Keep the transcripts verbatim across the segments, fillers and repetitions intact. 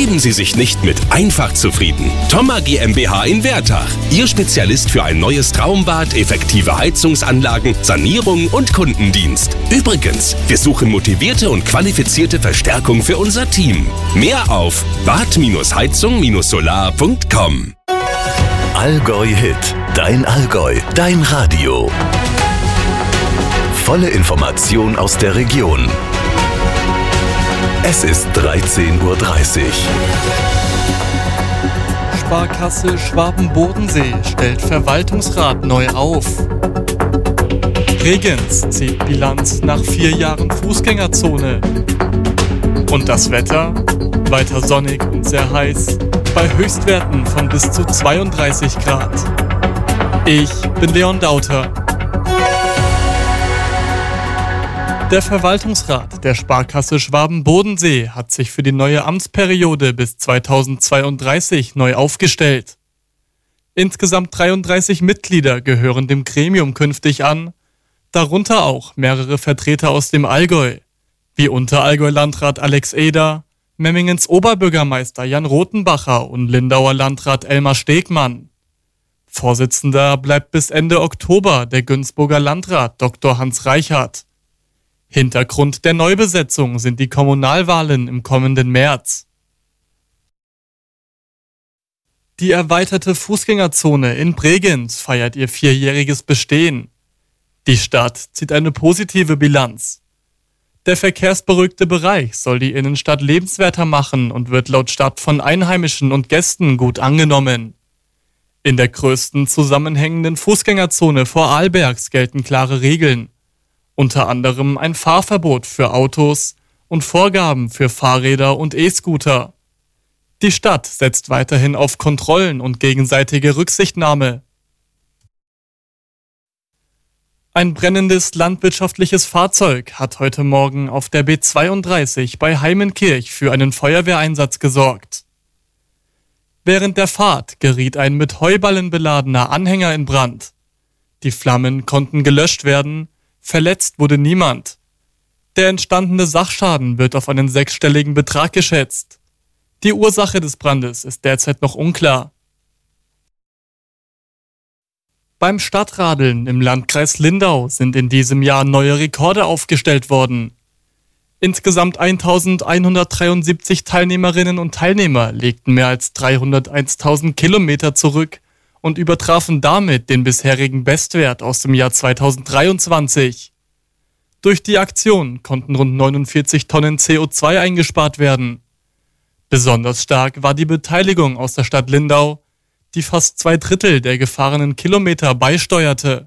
Geben Sie sich nicht mit einfach zufrieden. Thoma GmbH in Wertach. Ihr Spezialist für ein neues Traumbad, effektive Heizungsanlagen, Sanierung und Kundendienst. Übrigens, wir suchen motivierte und qualifizierte Verstärkung für unser Team. Mehr auf bad heizung solar punkt com. Allgäu Hit. Dein Allgäu. Dein Radio. Volle Information aus der Region. Es ist dreizehn Uhr dreißig. Sparkasse Schwaben-Bodensee stellt Verwaltungsrat neu auf. Bregenz zieht Bilanz nach vier Jahren Fußgängerzone. Und das Wetter? Weiter sonnig und sehr heiß, bei Höchstwerten von bis zu zweiunddreißig Grad. Ich bin Leon Dauter. Der Verwaltungsrat der Sparkasse Schwaben-Bodensee hat sich für die neue Amtsperiode bis zweitausendzweiunddreißig neu aufgestellt. Insgesamt dreiunddreißig Mitglieder gehören dem Gremium künftig an, darunter auch mehrere Vertreter aus dem Allgäu, wie Unterallgäu-Landrat Alex Eder, Memmingens Oberbürgermeister Jan Rothenbacher und Lindauer Landrat Elmar Stegmann. Vorsitzender bleibt bis Ende Oktober der Günzburger Landrat Doktor Hans Reichert. Hintergrund der Neubesetzung sind die Kommunalwahlen im kommenden März. Die erweiterte Fußgängerzone in Bregenz feiert ihr vierjähriges Bestehen. Die Stadt zieht eine positive Bilanz. Der verkehrsberuhigte Bereich soll die Innenstadt lebenswerter machen und wird laut Stadt von Einheimischen und Gästen gut angenommen. In der größten zusammenhängenden Fußgängerzone vor Arlbergs gelten klare Regeln. Unter anderem ein Fahrverbot für Autos und Vorgaben für Fahrräder und E-Scooter. Die Stadt setzt weiterhin auf Kontrollen und gegenseitige Rücksichtnahme. Ein brennendes landwirtschaftliches Fahrzeug hat heute Morgen auf der B zweiunddreißig bei Heimenkirch für einen Feuerwehreinsatz gesorgt. Während der Fahrt geriet ein mit Heuballen beladener Anhänger in Brand. Die Flammen konnten gelöscht werden. Verletzt wurde niemand. Der entstandene Sachschaden wird auf einen sechsstelligen Betrag geschätzt. Die Ursache des Brandes ist derzeit noch unklar. Beim Stadtradeln im Landkreis Lindau sind in diesem Jahr neue Rekorde aufgestellt worden. Insgesamt eintausendeinhundertdreiundsiebzig Teilnehmerinnen und Teilnehmer legten mehr als dreihunderteintausend Kilometer zurück und übertrafen damit den bisherigen Bestwert aus dem Jahr zweitausenddreiundzwanzig. Durch die Aktion konnten rund neunundvierzig Tonnen C O zwei eingespart werden. Besonders stark war die Beteiligung aus der Stadt Lindau, die fast zwei Drittel der gefahrenen Kilometer beisteuerte.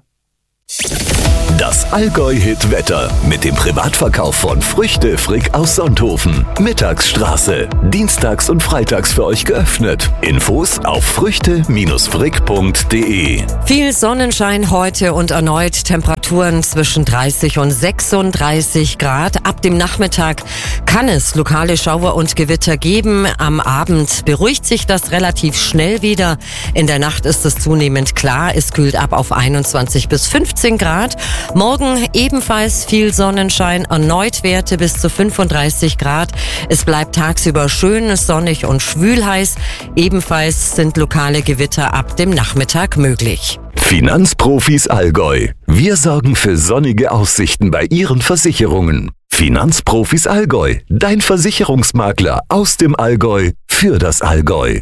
Das Allgäu-Hit-Wetter mit dem Privatverkauf von Früchte Frick aus Sonthofen. Mittagsstraße. Dienstags und freitags für euch geöffnet. Infos auf früchte frick punkt de. Viel Sonnenschein heute und erneut Temperaturen zwischen dreißig und sechsunddreißig Grad. Ab dem Nachmittag kann es lokale Schauer und Gewitter geben. Am Abend beruhigt sich das relativ schnell wieder. In der Nacht ist es zunehmend klar. Es kühlt ab auf einundzwanzig bis fünfzehn Grad. Morgen ebenfalls viel Sonnenschein, erneut Werte bis zu fünfunddreißig Grad. Es bleibt tagsüber schön, sonnig und schwül heiß. Ebenfalls sind lokale Gewitter ab dem Nachmittag möglich. Finanzprofis Allgäu. Wir sorgen für sonnige Aussichten bei Ihren Versicherungen. Finanzprofis Allgäu. Dein Versicherungsmakler aus dem Allgäu für das Allgäu.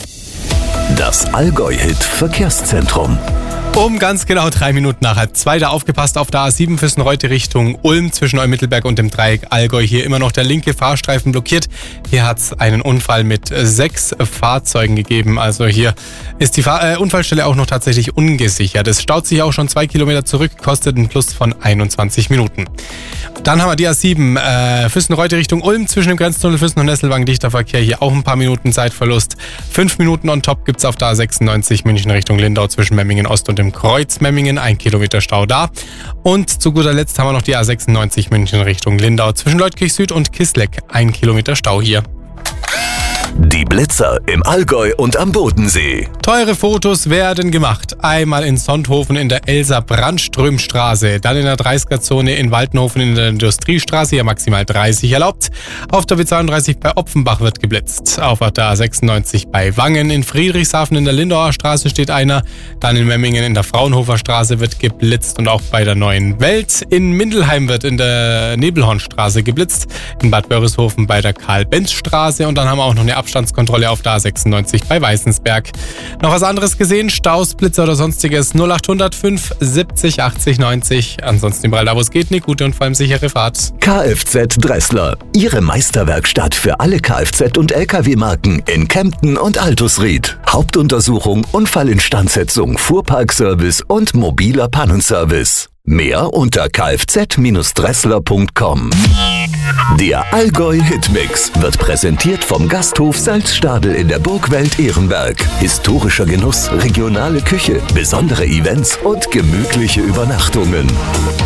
Das Allgäu-Hit Verkehrszentrum. Um ganz genau drei Minuten nach halb zwei, da aufgepasst auf der A sieben Füssen-Reute Richtung Ulm zwischen Neumittelberg und dem Dreieck Allgäu. Hier immer noch der linke Fahrstreifen blockiert. Hier hat es einen Unfall mit sechs Fahrzeugen gegeben. Also hier ist die Fahr- äh, Unfallstelle auch noch tatsächlich ungesichert. Es staut sich auch schon zwei Kilometer zurück, kostet einen Plus von einundzwanzig Minuten. Dann haben wir die A sieben äh, Füssen-Reute Richtung Ulm zwischen dem Grenztunnel Füssen und Nesselwang. Dichter Verkehr, hier auch ein paar Minuten Zeitverlust. Fünf Minuten on top gibt es auf der A sechsundneunzig München Richtung Lindau zwischen Memmingen Ost und dem Kreuz Memmingen, ein Kilometer Stau da. Und zu guter Letzt haben wir noch die A sechsundneunzig München Richtung Lindau zwischen Leutkirch Süd und Kisleck, ein Kilometer Stau hier. Die Blitzer im Allgäu und am Bodensee. Teure Fotos werden gemacht. Einmal in Sonthofen in der Elsa-Brandström-Straße, dann in der dreißiger-Zone in Waltenhofen in der Industriestraße, hier maximal dreißig erlaubt. Auf der B zweiunddreißig bei Opfenbach wird geblitzt. Auf der A sechsundneunzig bei Wangen, in Friedrichshafen in der Lindauer Straße steht einer. Dann in Memmingen in der Fraunhofer Straße wird geblitzt und auch bei der Neuen Welt. In Mindelheim wird in der Nebelhornstraße geblitzt. In Bad Wörishofen bei der Karl-Benz-Straße und dann haben wir auch noch eine Abstandskontrolle auf der A sechsundneunzig bei Weißensberg. Noch was anderes gesehen? Staus, Blitzer oder sonstiges? null acht null fünf siebzig achtzig neunzig. Ansonsten überall da, wo es geht, eine gute und vor allem sichere Fahrt. Kfz Dressler. Ihre Meisterwerkstatt für alle Kfz- und L K W-Marken in Kempten und Altusried. Hauptuntersuchung, Unfallinstandsetzung, Fuhrparkservice und mobiler Pannenservice. Mehr unter kfz Dressler punkt com. Der Allgäu Hitmix wird präsentiert vom Gasthof Salzstadel in der Burgwelt Ehrenberg. Historischer Genuss, regionale Küche, besondere Events und gemütliche Übernachtungen.